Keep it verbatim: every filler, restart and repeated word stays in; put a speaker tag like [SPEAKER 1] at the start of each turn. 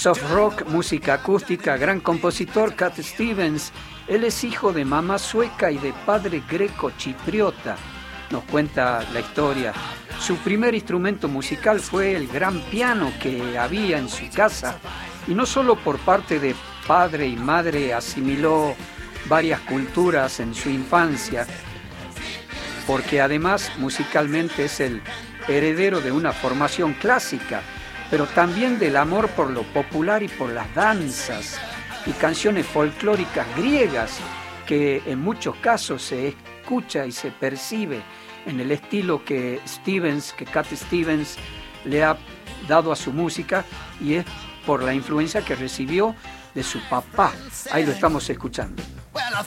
[SPEAKER 1] soft rock, música acústica, gran compositor Cat Stevens. Él es hijo de mamá sueca y de padre greco-chipriota, nos cuenta la historia. Su primer instrumento musical fue el gran piano que había en su casa, y no solo por parte de padre y madre asimiló varias culturas en su infancia, porque además musicalmente es el heredero de una formación clásica, pero también del amor por lo popular y por las danzas y canciones folclóricas griegas, que en muchos casos se escucha y se percibe en el estilo que Stevens, que Cat Stevens le ha dado a su música, y es por la influencia que recibió de su papá. Ahí lo estamos escuchando.